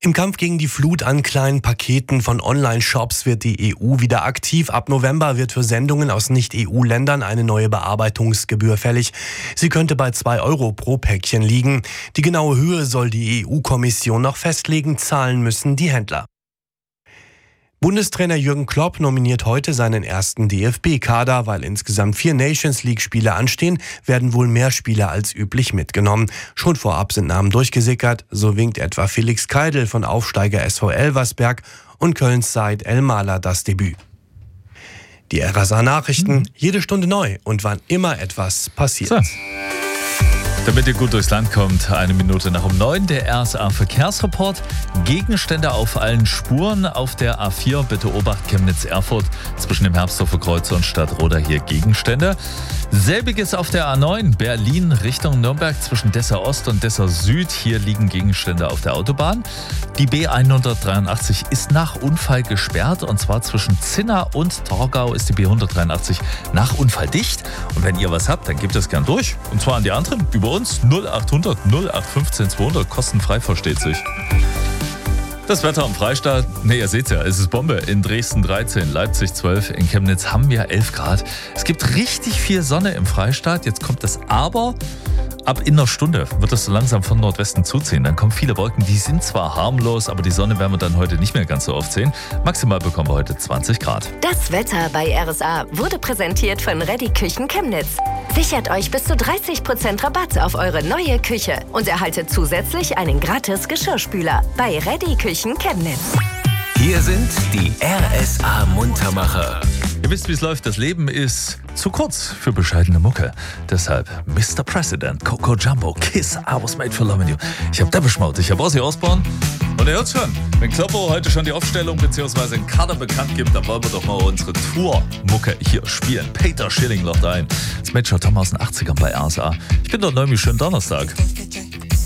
Im Kampf gegen die Flut an kleinen Paketen von Online-Shops wird die EU wieder aktiv. Ab November wird für Sendungen aus Nicht-EU-Ländern eine neue Bearbeitungsgebühr fällig. Sie könnte bei 2 Euro pro Päckchen liegen. Die genaue Höhe soll die EU-Kommission noch festlegen, zahlen müssen die Händler. Bundestrainer Jürgen Klopp nominiert heute seinen ersten DFB-Kader. Weil insgesamt 4 Nations-League-Spiele anstehen, werden wohl mehr Spieler als üblich mitgenommen. Schon vorab sind Namen durchgesickert. So winkt etwa Felix Keidel von Aufsteiger SV Elversberg und Kölns Said El-Mala das Debüt. Die RSA-Nachrichten, jede Stunde neu und wann immer etwas passiert. So. Damit ihr gut durchs Land kommt, 1 Minute nach 9, der RSA-Verkehrsreport. Gegenstände auf allen Spuren auf der A4. Bitte Obacht, Chemnitz-Erfurt zwischen dem Herbsthofer Kreuz und Stadtroda hier Gegenstände. Selbiges auf der A9, Berlin Richtung Nürnberg zwischen Dessau Ost und Dessau Süd. Hier liegen Gegenstände auf der Autobahn. Die B183 ist nach Unfall gesperrt und zwar zwischen Zinna und Torgau ist die B183 nach Unfall dicht. Und wenn ihr was habt, dann gebt es gern durch. Und zwar an die anderen über uns 0800 0815 200, kostenfrei, versteht sich. Das Wetter am Freistaat, ihr seht's ja, es ist Bombe. In Dresden 13, Leipzig 12, in Chemnitz haben wir 11 Grad. Es gibt richtig viel Sonne im Freistaat. Jetzt kommt das Aber. Ab in einer Stunde wird es so langsam von Nordwesten zuziehen. Dann kommen viele Wolken, die sind zwar harmlos, aber die Sonne werden wir dann heute nicht mehr ganz so oft sehen. Maximal bekommen wir heute 20 Grad. Das Wetter bei RSA wurde präsentiert von Ready Küchen Chemnitz. Sichert euch bis zu 30% Rabatt auf eure neue Küche und erhaltet zusätzlich einen gratis Geschirrspüler bei Ready Küchen Chemnitz. Hier sind die RSA-Muntermacher. Ihr wisst, wie es läuft. Das Leben ist zu kurz für bescheidene Mucke. Deshalb Mr. President, Coco Jumbo, Kiss, I was made for loving you. Ich hab Depeche Mode, ich hab Ozzy Osbourne. Und ihr hört's schon, wenn Kloppo heute schon die Aufstellung bzw. einen Kader bekannt gibt, dann wollen wir doch mal unsere Tour-Mucke hier spielen. Peter Schilling lockt ein. Das Major Tom aus den 80ern bei RSA. Ich bin dort irgendwie schönen Donnerstag.